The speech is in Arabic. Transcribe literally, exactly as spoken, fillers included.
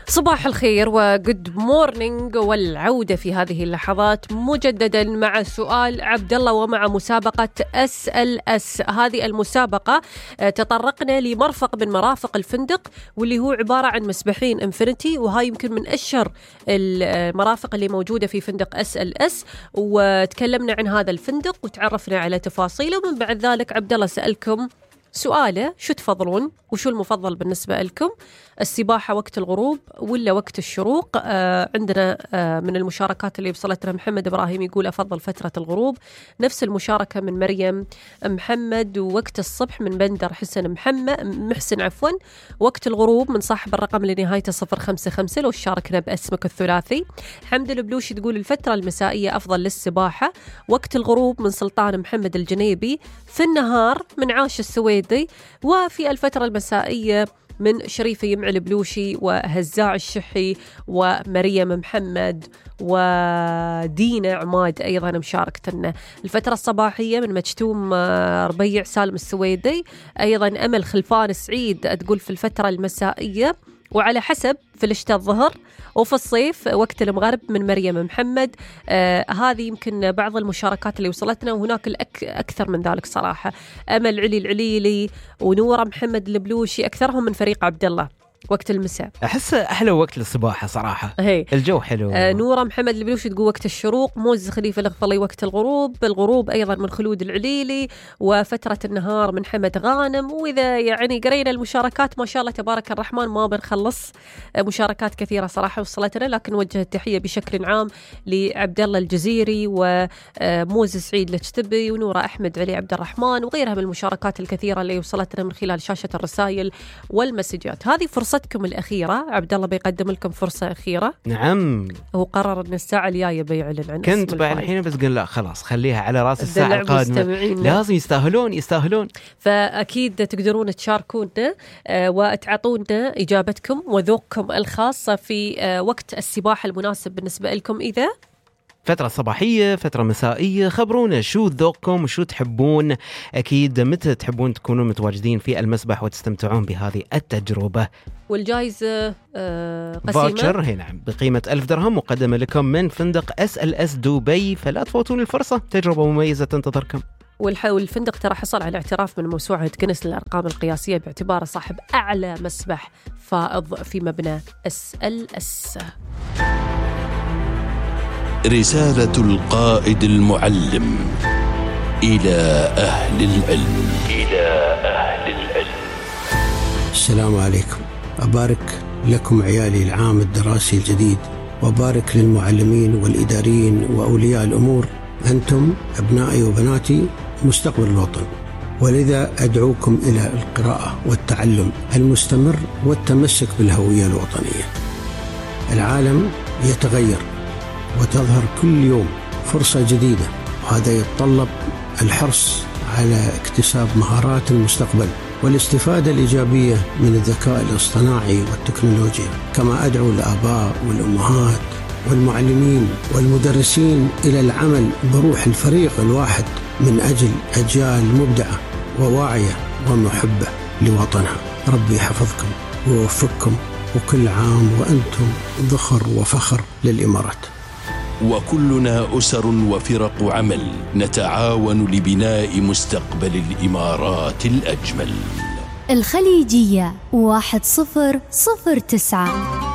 صباح الخير وجود مورنينج، والعودة في هذه اللحظات مجددا مع سؤال عبد الله ومع مسابقة اس ال اس. هذه المسابقة تطرقنا لمرفق من مرافق الفندق، واللي هو عبارة عن مسبحين انفينيتي، وهاي يمكن من أشهر المرافق اللي موجودة في فندق اس ال اس. وتكلمنا عن هذا الفندق وتعرفنا على تفاصيله، ومن بعد ذلك عبد الله سألكم سؤاله: شو تفضلون وشو المفضل بالنسبة لكم؟ السباحة وقت الغروب ولا وقت الشروق؟ آه عندنا آه من المشاركات اللي وصلتنا محمد إبراهيم يقول أفضل فترة الغروب. نفس المشاركة من مريم محمد. ووقت الصبح من بندر حسن محمد محسن عفوا وقت الغروب من صاحب الرقم اللي نهايته صفر خمسة خمسة لو شاركنا باسمك الثلاثي. حمد البلوشي تقول الفترة المسائية أفضل للسباحة. وقت الغروب من سلطان محمد الجنيبي. في النهار من عاش السويدي. وفي الفترة المسائية من شريفة يمع البلوشي وهزاع الشحي ومريم محمد ودينا عماد أيضا مشاركتنا. الفترة الصباحية من مجتوم ربيع سالم السويدي. أيضا أمل خلفان سعيد تقول في الفترة المسائية، وعلى حسب في الشتاء الظهر، وفي الصيف وقت المغرب من مريم محمد. آه هذه يمكن بعض المشاركات اللي وصلتنا، وهناك الأك أكثر من ذلك صراحة. أمل علي العليلي ونورة محمد البلوشي أكثرهم من فريق عبد الله وقت المساء. أحس أحلى وقت للصباحة صراحة، هي. الجو حلو. آه نورة محمد البلوشي تقول وقت الشروق. موز خليفة الغفلي وقت الغروب. الغروب أيضا من خلود العليلي. وفترة النهار من حمد غانم. وإذا يعني قرينا المشاركات ما شاء الله تبارك الرحمن ما بنخلص. آه مشاركات كثيرة صراحة وصلتنا، لكن نوجه التحية بشكل عام لعبد الله الجزيري وموز سعيد الجتبي ونورة أحمد علي عبد الرحمن وغيرها من المشاركات الكثيرة اللي وصلتنا من خلال شاشة الرسائل والمسجات. هذه فرصة فرصتكم الأخيرة. عبد الله بيقدم لكم فرصة أخيرة. نعم. هو قرر أن الساعة الجاية بيعلن عن كنت بعد الحين بس قل لا خلاص خليها على رأس الساعة القادمة، لازم يستاهلون يستاهلون. فأكيد تقدرون تشاركونا آه وتعطونا إجابتكم وذوقكم الخاصة في آه وقت السباحة المناسب بالنسبة لكم. إذا فترة صباحية، فترة مسائية، خبرونا شو ذوقكم وشو تحبون. أكيد متى تحبون تكونون متواجدين في المسبح وتستمتعون بهذه التجربة. والجائزة آه قسيمة فاوتشر هنا بقيمة ألف درهم مقدمة لكم من فندق اس ال اس دبي، فلا تفوتون الفرصة، تجربة مميزة تنتظركم. والفندق ترى حصل على اعتراف من موسوعة جينيس للأرقام القياسية باعتباره صاحب أعلى مسبح فائض في مبنى اس ال اس. رسالة القائد المعلم إلى أهل العلم. إلى أهل العلم. السلام عليكم. أبارك لكم عيالي العام الدراسي الجديد، وأبارك للمعلمين والإداريين وأولياء الأمور. أنتم أبنائي وبناتي مستقبل الوطن، ولذا أدعوكم إلى القراءة والتعلم المستمر والتمسك بالهوية الوطنية. العالم يتغير وتظهر كل يوم فرصة جديدة، وهذا يتطلب الحرص على اكتساب مهارات المستقبل والاستفادة الإيجابية من الذكاء الاصطناعي والتكنولوجيا. كما أدعو الآباء والأمهات والمعلمين والمدرسين إلى العمل بروح الفريق الواحد من أجل أجيال مبدعة وواعية ومحبة لوطنها. ربي يحفظكم ويوفقكم، وكل عام وأنتم ذخر وفخر للإمارات. وكلنا أسر وفرق عمل نتعاون لبناء مستقبل الإمارات الأجمل. الخليجية واحد صفر صفر تسعة.